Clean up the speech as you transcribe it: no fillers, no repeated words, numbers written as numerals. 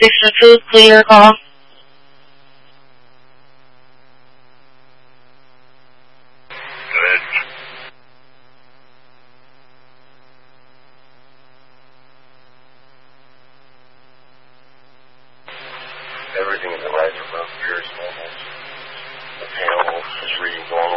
602, clear call. Good. Everything in the right above appears normal. The panel is reading normal.